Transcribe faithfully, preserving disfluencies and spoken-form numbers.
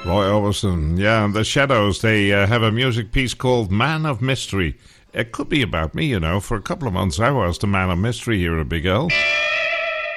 Roy Orbison, yeah, and the Shadows, they uh, have a music piece called Man of Mystery. It could be about me, you know. For a couple of months I was the Man of Mystery here at Big L.